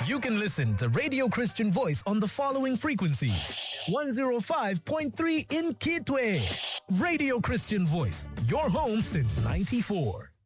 You can listen to Radio Christian Voice on the following frequencies. 105.3 in Kitwe. Radio Christian Voice, your home since 94.